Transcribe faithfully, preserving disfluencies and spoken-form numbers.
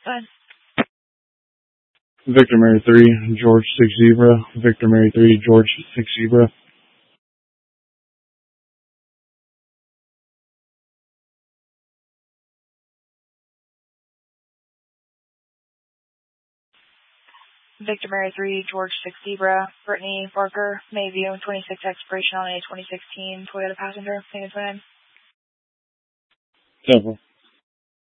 Fine. Victor Mary three, George six Zebra. Victor Mary three, George six Zebra. Victor Mary three, George six Zebra. Brittany Barker, Mayview, twenty-six expiration on a twenty sixteen Toyota Passenger, Phoenix twenty-nine. Temple.